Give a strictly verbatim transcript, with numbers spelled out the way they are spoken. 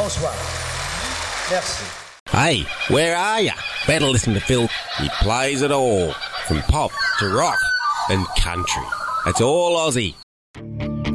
Bonsoir. Merci. Hey, where are ya? Better listen to Phil. He plays it all, from pop to rock and country. It's all Aussie.